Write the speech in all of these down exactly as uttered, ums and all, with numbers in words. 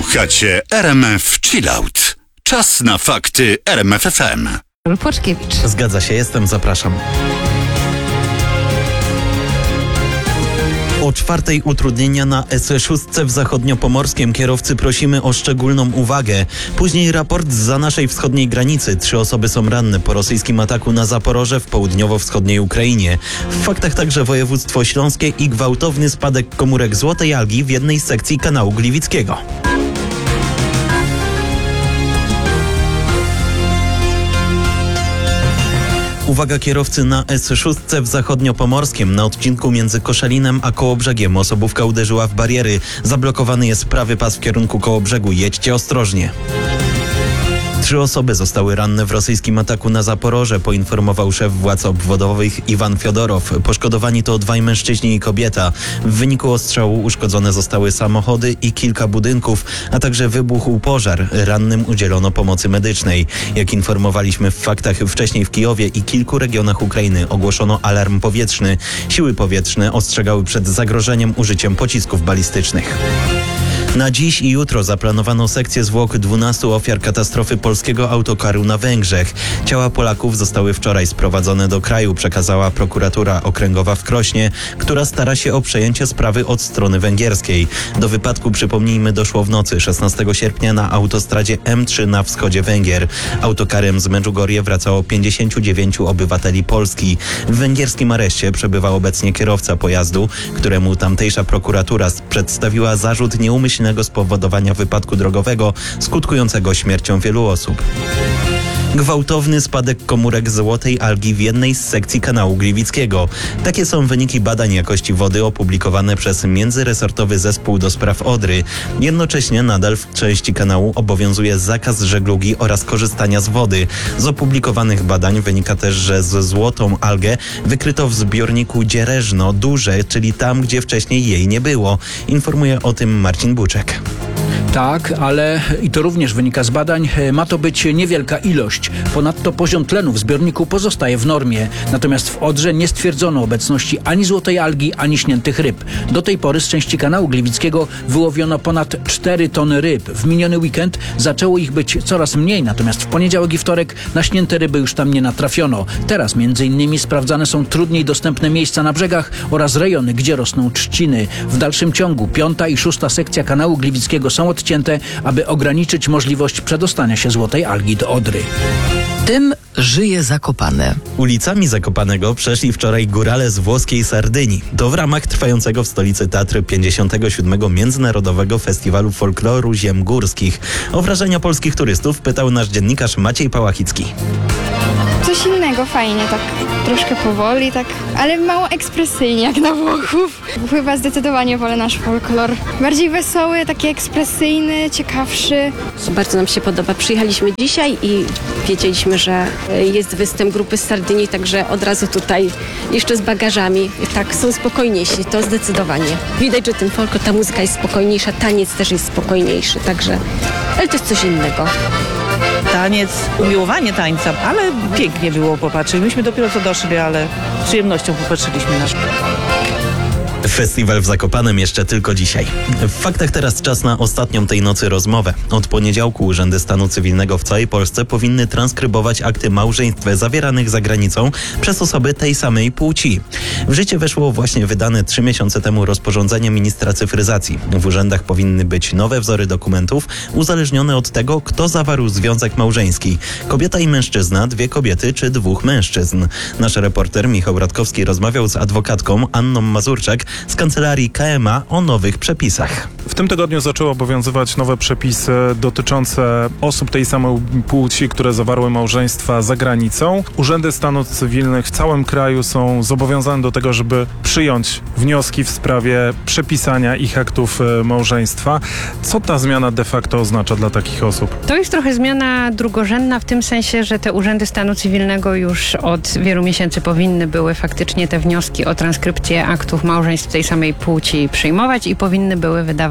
Słuchacie R M F Chillout. Czas na fakty R M F F M. Płaczkiewicz. Zgadza się, jestem, zapraszam. O czwartej utrudnienia na S sześć w zachodniopomorskim. Kierowcy prosimy o szczególną uwagę. Później raport zza naszej wschodniej granicy. Trzy osoby są ranne po rosyjskim ataku na Zaporoże w południowo-wschodniej Ukrainie. W faktach także województwo śląskie i gwałtowny spadek komórek złotej algi w jednej z sekcji kanału Gliwickiego. Uwaga kierowcy na S sześć w zachodniopomorskim. Na odcinku między Koszalinem a Kołobrzegiem osobówka uderzyła w bariery. Zablokowany jest prawy pas w kierunku Kołobrzegu. Jedźcie ostrożnie. Trzy osoby zostały ranne w rosyjskim ataku na Zaporoże, poinformował szef władz obwodowych Iwan Fiodorow. Poszkodowani to dwaj mężczyźni i kobieta. W wyniku ostrzału uszkodzone zostały samochody i kilka budynków, a także wybuchł pożar. Rannym udzielono pomocy medycznej. Jak informowaliśmy w faktach, wcześniej w Kijowie i kilku regionach Ukrainy ogłoszono alarm powietrzny. Siły powietrzne ostrzegały przed zagrożeniem użyciem pocisków balistycznych. Na dziś i jutro zaplanowano sekcję zwłok dwunastu ofiar katastrofy polskiego autokaru na Węgrzech. Ciała Polaków zostały wczoraj sprowadzone do kraju, przekazała prokuratura okręgowa w Krośnie, która stara się o przejęcie sprawy od strony węgierskiej. Do wypadku, przypomnijmy, doszło w nocy szesnastego sierpnia na autostradzie M trzy na wschodzie Węgier. Autokarem z Medjugorje wracało pięćdziesięciu dziewięciu obywateli Polski. W węgierskim areszcie przebywa obecnie kierowca pojazdu, któremu tamtejsza prokuratura przedstawiła zarzut nieumyślnego spowodowania wypadku drogowego skutkującego śmiercią wielu osób. Gwałtowny spadek komórek złotej algi w jednej z sekcji kanału Gliwickiego. Takie są wyniki badań jakości wody opublikowane przez Międzyresortowy Zespół do Spraw Odry. Jednocześnie nadal w części kanału obowiązuje zakaz żeglugi oraz korzystania z wody. Z opublikowanych badań wynika też, że z złotą algę wykryto w zbiorniku Dziereżno Duże, czyli tam, gdzie wcześniej jej nie było. Informuje o tym Marcin Buczek. Tak, ale i to również wynika z badań, ma to być niewielka ilość. Ponadto poziom tlenu w zbiorniku pozostaje w normie. Natomiast w Odrze nie stwierdzono obecności ani złotej algi, ani śniętych ryb. Do tej pory z części kanału Gliwickiego wyłowiono ponad cztery tony ryb. W miniony weekend zaczęło ich być coraz mniej, natomiast w poniedziałek i wtorek na śnięte ryby już tam nie natrafiono. Teraz między innymi sprawdzane są trudniej dostępne miejsca na brzegach oraz rejony, gdzie rosną trzciny. W dalszym ciągu piąta i szósta sekcja kanału Gliwickiego są odcięte, aby ograniczyć możliwość przedostania się złotej algi do Odry. Tym żyje Zakopane. Ulicami Zakopanego przeszli wczoraj górale z włoskiej Sardynii. To w ramach trwającego w stolicy Tatry pięćdziesiątego siódmego Międzynarodowego Festiwalu Folkloru Ziem Górskich. O wrażenia polskich turystów pytał nasz dziennikarz Maciej Pałachicki. Coś innego, fajnie, tak troszkę powoli, tak, ale mało ekspresyjnie jak na Włochów. Chyba zdecydowanie wolę nasz folklor. Bardziej wesoły, taki ekspresyjny, ciekawszy. Bardzo nam się podoba. Przyjechaliśmy dzisiaj i wiedzieliśmy, że jest występ grupy z Sardynii, także od razu tutaj jeszcze z bagażami. Tak, są spokojniejsi, to zdecydowanie. Widać, że ten folklor, ta muzyka jest spokojniejsza, taniec też jest spokojniejszy, także, ale to jest coś innego. Taniec, umiłowanie tańca, ale pięknie było popatrzeć. Myśmy dopiero co doszli, ale z przyjemnością popatrzyliśmy na szkołę. Festiwal w Zakopanem jeszcze tylko dzisiaj. W faktach teraz czas na ostatnią tej nocy rozmowę. Od poniedziałku urzędy stanu cywilnego w całej Polsce powinny transkrybować akty małżeństw zawieranych za granicą przez osoby tej samej płci. W życie weszło właśnie wydane trzy miesiące temu rozporządzenie ministra cyfryzacji. W urzędach powinny być nowe wzory dokumentów uzależnione od tego, kto zawarł związek małżeński. Kobieta i mężczyzna, dwie kobiety czy dwóch mężczyzn. Nasz reporter Michał Radkowski rozmawiał z adwokatką Anną Mazurczak z kancelarii K M A o nowych przepisach. W tym tygodniu zaczęły obowiązywać nowe przepisy dotyczące osób tej samej płci, które zawarły małżeństwa za granicą. Urzędy stanu cywilnych w całym kraju są zobowiązane do tego, żeby przyjąć wnioski w sprawie przepisania ich aktów małżeństwa. Co ta zmiana de facto oznacza dla takich osób? To jest trochę zmiana drugorzędna w tym sensie, że te urzędy stanu cywilnego już od wielu miesięcy powinny były faktycznie te wnioski o transkrypcję aktów małżeństw tej samej płci przyjmować i powinny były wydawać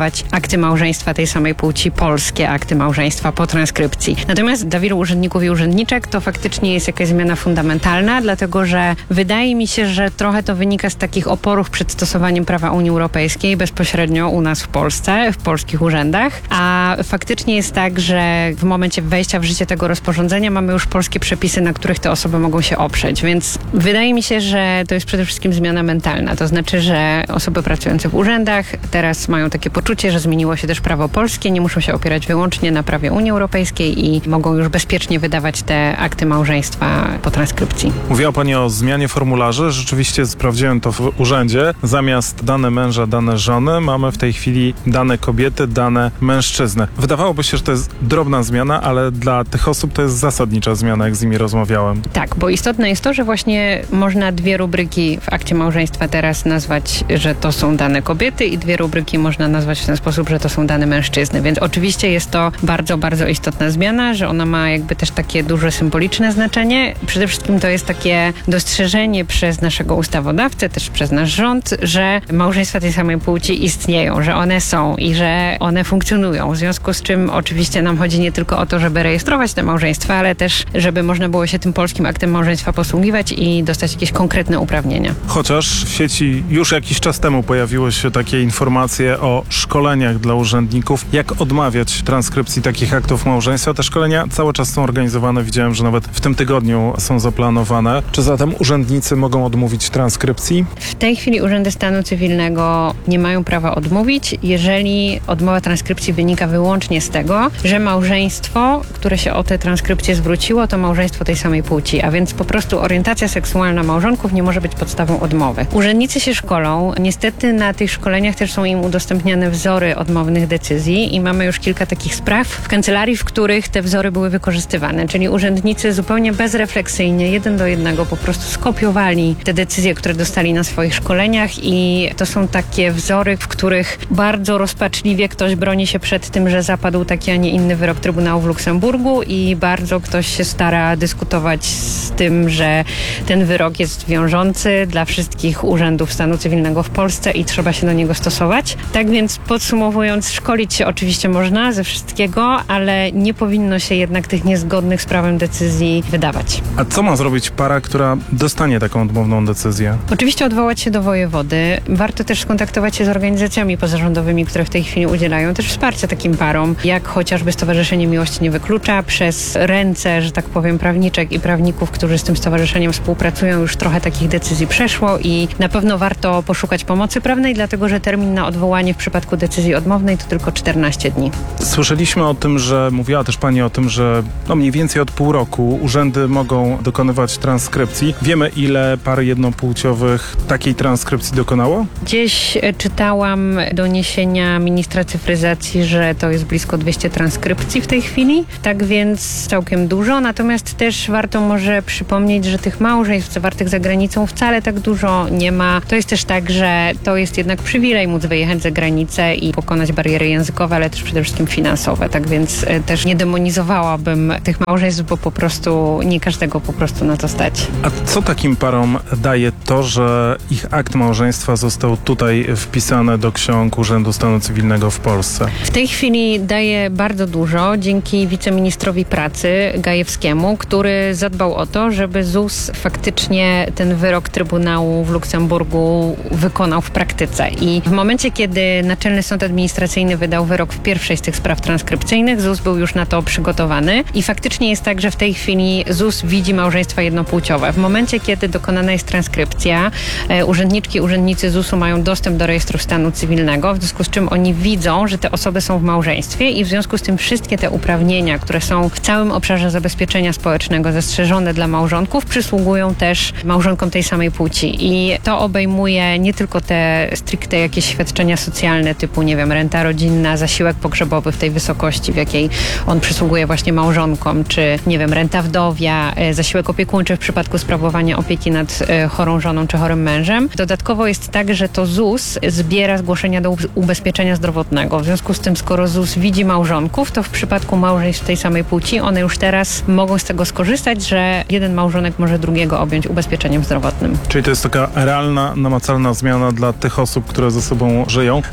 wydawać akty małżeństwa tej samej płci, polskie akty małżeństwa po transkrypcji. Natomiast dla wielu urzędników i urzędniczek to faktycznie jest jakaś zmiana fundamentalna, dlatego że wydaje mi się, że trochę to wynika z takich oporów przed stosowaniem prawa Unii Europejskiej bezpośrednio u nas w Polsce, w polskich urzędach, a faktycznie jest tak, że w momencie wejścia w życie tego rozporządzenia mamy już polskie przepisy, na których te osoby mogą się oprzeć, więc wydaje mi się, że to jest przede wszystkim zmiana mentalna, to znaczy, że osoby pracujące w urzędach teraz mają takie poczucie, że zmieniło się też prawo polskie, nie muszą się opierać wyłącznie na prawie Unii Europejskiej i mogą już bezpiecznie wydawać te akty małżeństwa po transkrypcji. Mówiła Pani o zmianie formularzy. Rzeczywiście sprawdziłem to w urzędzie. Zamiast dane męża, dane żony, mamy w tej chwili dane kobiety, dane mężczyzny. Wydawałoby się, że to jest drobna zmiana, ale dla tych osób to jest zasadnicza zmiana, jak z nimi rozmawiałem. Tak, bo istotne jest to, że właśnie można dwie rubryki w akcie małżeństwa teraz nazwać, że to są dane kobiety i dwie rubryki można nazwać w ten sposób, że to są dane mężczyzny. Więc oczywiście jest to bardzo, bardzo istotna zmiana, że ona ma jakby też takie duże symboliczne znaczenie. Przede wszystkim to jest takie dostrzeżenie przez naszego ustawodawcę, też przez nasz rząd, że małżeństwa tej samej płci istnieją, że one są i że one funkcjonują. W związku z czym oczywiście nam chodzi nie tylko o to, żeby rejestrować te małżeństwa, ale też, żeby można było się tym polskim aktem małżeństwa posługiwać i dostać jakieś konkretne uprawnienia. Chociaż w sieci już jakiś czas temu pojawiły się takie informacje o szkoleniach dla urzędników, jak odmawiać transkrypcji takich aktów małżeństwa. Te szkolenia cały czas są organizowane. Widziałem, że nawet w tym tygodniu są zaplanowane. Czy zatem urzędnicy mogą odmówić transkrypcji? W tej chwili urzędy stanu cywilnego nie mają prawa odmówić, jeżeli odmowa transkrypcji wynika wyłącznie z tego, że małżeństwo, które się o tę transkrypcję zwróciło, to małżeństwo tej samej płci, a więc po prostu orientacja seksualna małżonków nie może być podstawą odmowy. Urzędnicy się szkolą. Niestety na tych szkoleniach też są im udostępniane wzory odmownych decyzji i mamy już kilka takich spraw w kancelarii, w których te wzory były wykorzystywane, czyli urzędnicy zupełnie bezrefleksyjnie, jeden do jednego po prostu skopiowali te decyzje, które dostali na swoich szkoleniach i to są takie wzory, w których bardzo rozpaczliwie ktoś broni się przed tym, że zapadł taki, a nie inny wyrok Trybunału w Luksemburgu i bardzo ktoś się stara dyskutować z tym, że ten wyrok jest wiążący dla wszystkich urzędów stanu cywilnego w Polsce i trzeba się do niego stosować. Tak więc podsumowując, szkolić się oczywiście można ze wszystkiego, ale nie powinno się jednak tych niezgodnych z prawem decyzji wydawać. A co ma zrobić para, która dostanie taką odmowną decyzję? Oczywiście odwołać się do wojewody. Warto też skontaktować się z organizacjami pozarządowymi, które w tej chwili udzielają też wsparcia takim parom, jak chociażby Stowarzyszenie Miłości Nie Wyklucza, przez ręce, że tak powiem, prawniczek i prawników, którzy z tym stowarzyszeniem współpracują, już trochę takich decyzji przeszło i na pewno warto poszukać pomocy prawnej, dlatego że termin na odwołanie w przypadku decyzji odmownej to tylko czternaście dni. Słyszeliśmy o tym, że mówiła też Pani o tym, że no mniej więcej od pół roku urzędy mogą dokonywać transkrypcji. Wiemy, ile par jednopłciowych takiej transkrypcji dokonało? Gdzieś czytałam doniesienia ministra cyfryzacji, że to jest blisko dwieście transkrypcji w tej chwili, tak więc całkiem dużo. Natomiast też warto może przypomnieć, że tych małżeństw zawartych za granicą wcale tak dużo nie ma. To jest też tak, że to jest jednak przywilej móc wyjechać za granicę i pokonać bariery językowe, ale też przede wszystkim finansowe. Tak więc też nie demonizowałabym tych małżeństw, bo po prostu nie każdego po prostu na to stać. A co takim parom daje to, że ich akt małżeństwa został tutaj wpisany do ksiąg Urzędu Stanu Cywilnego w Polsce? W tej chwili daje bardzo dużo dzięki wiceministrowi pracy Gajewskiemu, który zadbał o to, żeby Z U S faktycznie ten wyrok Trybunału w Luksemburgu wykonał w praktyce. I w momencie, kiedy Naczelny Sąd Administracyjny wydał wyrok w pierwszej z tych spraw transkrypcyjnych, Z U S był już na to przygotowany i faktycznie jest tak, że w tej chwili Z U S widzi małżeństwa jednopłciowe. W momencie, kiedy dokonana jest transkrypcja, e, urzędniczki, urzędnicy Z U S u mają dostęp do rejestru stanu cywilnego, w związku z czym oni widzą, że te osoby są w małżeństwie i w związku z tym wszystkie te uprawnienia, które są w całym obszarze zabezpieczenia społecznego zastrzeżone dla małżonków, przysługują też małżonkom tej samej płci. I to obejmuje nie tylko te stricte jakieś świadczenia socjalne typu, nie wiem, renta rodzinna, zasiłek pogrzebowy w tej wysokości, w jakiej on przysługuje właśnie małżonkom, czy, nie wiem, renta wdowia, zasiłek opiekuńczy w przypadku sprawowania opieki nad chorą żoną czy chorym mężem. Dodatkowo jest tak, że to Z U S zbiera zgłoszenia do ubezpieczenia zdrowotnego. W związku z tym, skoro Z U S widzi małżonków, to w przypadku małżeństw tej samej płci one już teraz mogą z tego skorzystać, że jeden małżonek może drugiego objąć ubezpieczeniem zdrowotnym. Czyli to jest taka realna, namacalna zmiana dla tych osób, które ze sobą żyją. Czy w przypadku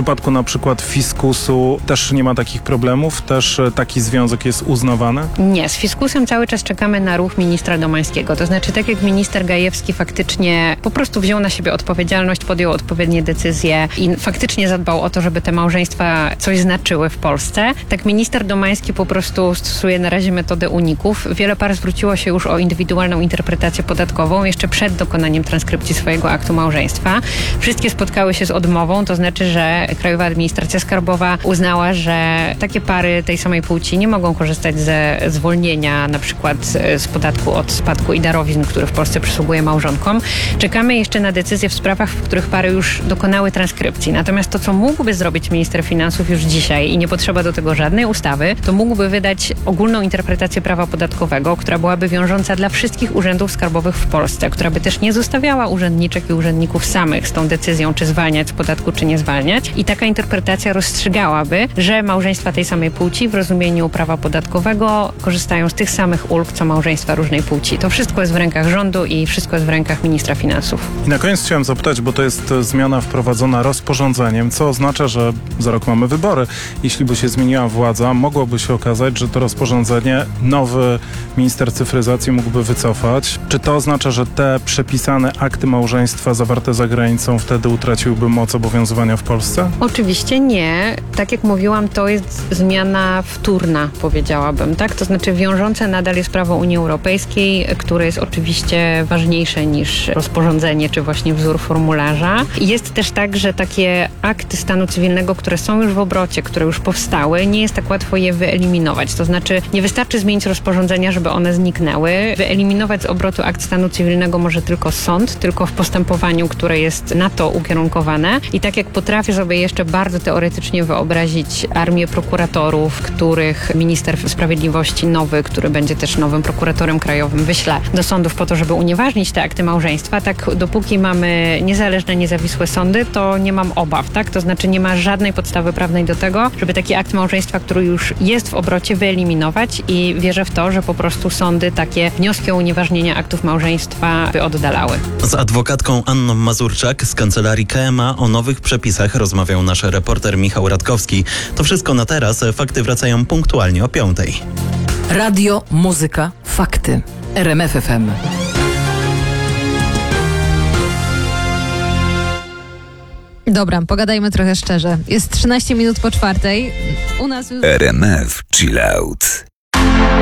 przypadku na przykład fiskusu też nie ma takich problemów? Też taki związek jest uznawany? Nie, z fiskusem cały czas czekamy na ruch ministra Domańskiego. To znaczy, tak jak minister Gajewski faktycznie po prostu wziął na siebie odpowiedzialność, podjął odpowiednie decyzje i faktycznie zadbał o to, żeby te małżeństwa coś znaczyły w Polsce, tak minister Domański po prostu stosuje na razie metodę uników. Wiele par zwróciło się już o indywidualną interpretację podatkową jeszcze przed dokonaniem transkrypcji swojego aktu małżeństwa. Wszystkie spotkały się z odmową, to znaczy, że Krajowa Administracja Skarbowa uznała, że takie pary tej samej płci nie mogą korzystać ze zwolnienia na przykład z podatku od spadku i darowizn, który w Polsce przysługuje małżonkom. Czekamy jeszcze na decyzje w sprawach, w których pary już dokonały transkrypcji. Natomiast to, co mógłby zrobić minister finansów już dzisiaj i nie potrzeba do tego żadnej ustawy, to mógłby wydać ogólną interpretację prawa podatkowego, która byłaby wiążąca dla wszystkich urzędów skarbowych w Polsce, która by też nie zostawiała urzędniczek i urzędników samych z tą decyzją, czy zwalniać z podatku, czy nie zwalniać. I taka interpretacja rozstrzygałaby, że małżeństwa tej samej płci w rozumieniu prawa podatkowego korzystają z tych samych ulg, co małżeństwa różnej płci. To wszystko jest w rękach rządu i wszystko jest w rękach ministra finansów. I na koniec chciałem zapytać, bo to jest zmiana wprowadzona rozporządzeniem, co oznacza, że za rok mamy wybory. Jeśli by się zmieniła władza, mogłoby się okazać, że to rozporządzenie nowy minister cyfryzacji mógłby wycofać. Czy to oznacza, że te przepisane akty małżeństwa zawarte za granicą wtedy utraciłyby moc obowiązywania w Polsce? Oczywiście nie. Tak jak mówiłam, to jest zmiana wtórna, powiedziałabym, tak? To znaczy wiążące nadal jest prawo Unii Europejskiej, które jest oczywiście ważniejsze niż rozporządzenie, czy właśnie wzór formularza. Jest też tak, że takie akty stanu cywilnego, które są już w obrocie, które już powstały, nie jest tak łatwo je wyeliminować. To znaczy nie wystarczy zmienić rozporządzenia, żeby one zniknęły. Wyeliminować z obrotu akt stanu cywilnego może tylko sąd, tylko w postępowaniu, które jest na to ukierunkowane. I tak jak potrafię sobie jeszcze bardzo teoretycznie wyobrazić armię prokuratorów, których minister sprawiedliwości nowy, który będzie też nowym prokuratorem krajowym, wyśle do sądów po to, żeby unieważnić te akty małżeństwa, tak dopóki mamy niezależne, niezawisłe sądy, to nie mam obaw, tak? To znaczy nie ma żadnej podstawy prawnej do tego, żeby taki akt małżeństwa, który już jest w obrocie, wyeliminować i wierzę w to, że po prostu sądy takie wnioski o unieważnienie aktów małżeństwa by oddalały. Z adwokatką Anną Mazurczak z kancelarii K M A o nowych przepisach rozmawiał nasz reporter Michał Radkowski. To wszystko na teraz. Fakty wracają punktualnie o piątej. Radio, muzyka, fakty. R M F F M. Dobra, pogadajmy trochę szczerze. Jest trzynaście minut po czwartej. U nas już... R M F Chill Out.